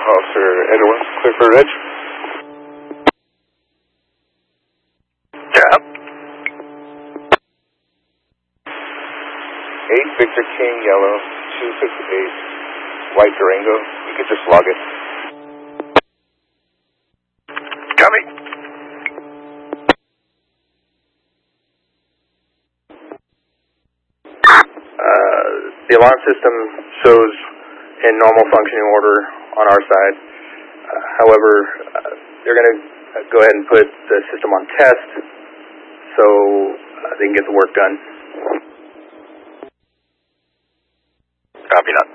Officer Edwards, clear for Reg. Yeah. 8 Victor King, yellow, 258, white Durango. You could just log it. Coming. The alarm system shows in normal functioning order on our side. However, they're going to go ahead and put the system on test so they can get the work done. Copy, not.